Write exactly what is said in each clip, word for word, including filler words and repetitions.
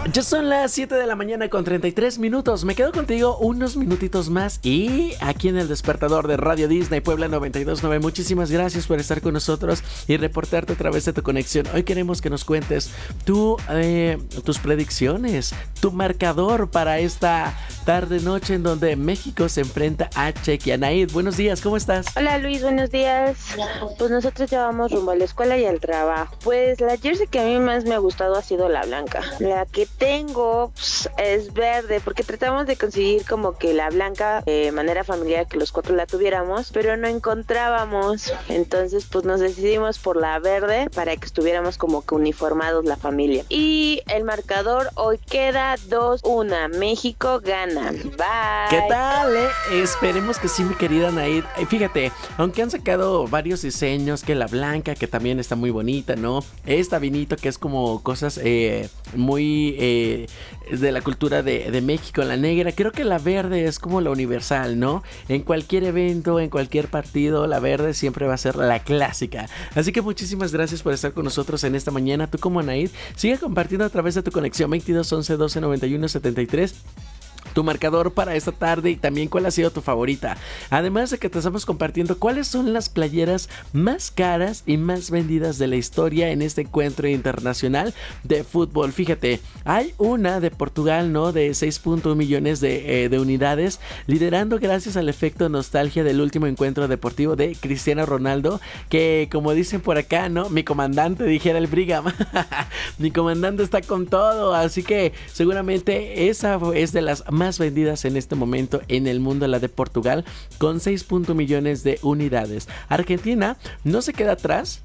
Ya son las siete de la mañana con treinta y tres minutos. Me quedo contigo unos minutitos más y aquí en el despertador de Radio Disney Puebla noventa y dos punto nueve. Muchísimas gracias por estar con nosotros y reportarte a través de tu conexión. Hoy queremos que nos cuentes tu, eh, tus predicciones, tu marcador para esta tarde noche en donde México se enfrenta a Chequia. Anaid, buenos días, ¿cómo estás? Hola Luis, buenos días. Pues nosotros ya vamos rumbo a la escuela y al trabajo. Pues la jersey que a mí más me ha gustado ha sido la blanca. La que tengo pues, es verde porque tratamos de conseguir como que la blanca de manera familiar, que los cuatro la tuviéramos, pero no encontrábamos. Entonces pues nos decidimos por la verde para que estuviéramos como que uniformados la familia. Y el marcador hoy queda dos uno. México gana. Bye. ¿Qué tal, eh? Esperemos que sí, mi querida Anaid. Eh, Fíjate, aunque han sacado varios diseños, que la blanca, que también está muy bonita, ¿no? Esta vinito, que es como cosas eh, muy eh, de la cultura de, de México, la negra. Creo que la verde es como la universal, ¿no? En cualquier evento, en cualquier partido, la verde siempre va a ser la clásica. Así que muchísimas gracias por estar con nosotros en esta mañana. Tú como Anaid, sigue compartiendo a través de tu conexión veintidós once doce noventa y uno setenta y tres. Tu marcador para esta tarde y también cuál ha sido tu favorita. Además de que te estamos compartiendo cuáles son las playeras más caras y más vendidas de la historia en este encuentro internacional de fútbol. Fíjate, hay una de Portugal, ¿no? De seis punto uno millones de, eh, de unidades, liderando gracias al efecto nostalgia del último encuentro deportivo de Cristiano Ronaldo, que como dicen por acá, ¿no? Mi comandante, dijera el Brigham. Mi comandante está con todo, así que seguramente esa es de las más vendidas en este momento en el mundo, la de Portugal, con seis punto uno millones de unidades. Argentina no se queda atrás,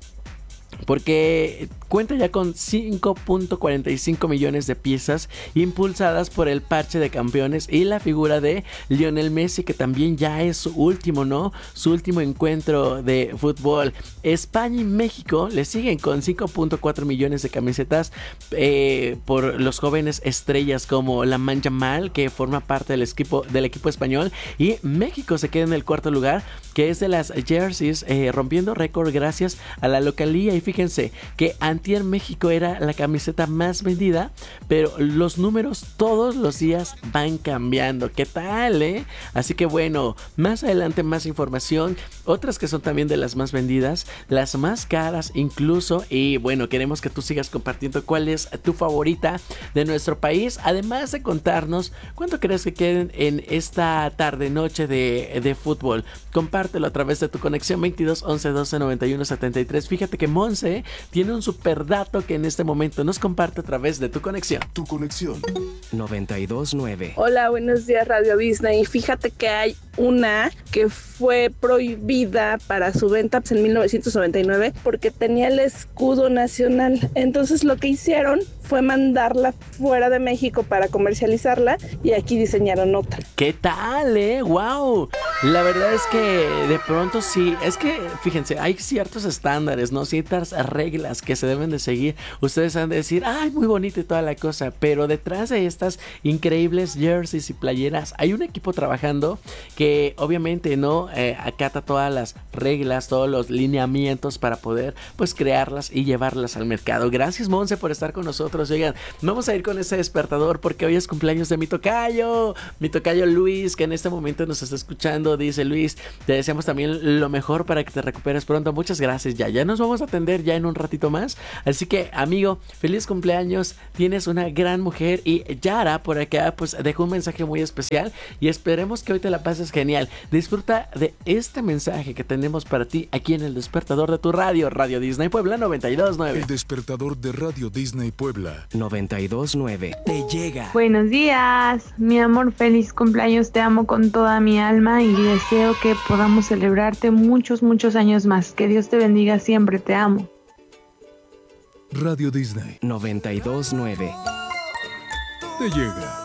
porque cuenta ya con cinco punto cuarenta y cinco millones de piezas impulsadas por el parche de campeones y la figura de Lionel Messi, que también ya es su último, ¿no? Su último encuentro de fútbol. España y México le siguen con cinco punto cuatro millones de camisetas eh, por los jóvenes estrellas como Lamine Yamal, que forma parte del equipo, del equipo español, y México se queda en el cuarto lugar, que es de las jerseys, eh, rompiendo récord gracias a la localía. Y fíjense que antier México era la camiseta más vendida, pero los números todos los días van cambiando. ¿Qué tal, eh? Así que bueno, más adelante más información, otras que son también de las más vendidas, las más caras incluso. Y bueno, queremos que tú sigas compartiendo cuál es tu favorita de nuestro país, además de contarnos cuánto crees que queden en esta tarde noche de, de fútbol. Compártelo a través de tu conexión veintidós once doce noventa y uno setenta y tres. Fíjate que Monse tiene un super dato que en este momento nos comparte a través de tu conexión. Tu conexión noventa y dos punto nueve. Hola, buenos días Radio Disney. Fíjate que hay una que fue prohibida para su venta pues, en mil novecientos noventa y nueve porque tenía el escudo nacional. Entonces lo que hicieron fue mandarla fuera de México para comercializarla y aquí diseñaron otra. ¿Qué tal, eh? ¡Wow! La verdad es que de pronto sí, es que fíjense, hay ciertos estándares, ¿no? Ciertas reglas que se deben de seguir. Ustedes han de decir, ay, muy bonito y toda la cosa, pero detrás de estas increíbles jerseys y playeras hay un equipo trabajando que obviamente no eh, acata todas las reglas, todos los lineamientos para poder pues crearlas y llevarlas al mercado. Gracias, Monse, por estar con nosotros. Oigan, vamos a ir con ese despertador porque hoy es cumpleaños de mi tocayo, mi tocayo Luis, que en este momento nos está escuchando. Dice Luis, te deseamos también lo mejor para que te recuperes pronto. Muchas gracias. Ya, ya nos vamos a atender ya en un ratito más. Así que, amigo, feliz cumpleaños. Tienes una gran mujer. Y Yara por acá pues dejó un mensaje muy especial y esperemos que hoy te la pases genial. Disfruta de este mensaje que tenemos para ti aquí en el despertador de tu radio, Radio Disney Puebla noventa y dos punto nueve. El despertador de Radio Disney Puebla noventa y dos punto nueve. Te llega. Buenos días, mi amor, feliz cumpleaños, te amo con toda mi alma y deseo que podamos celebrarte muchos, muchos años más. Que Dios te bendiga siempre, te amo. Radio Disney noventa y dos punto nueve. te llega.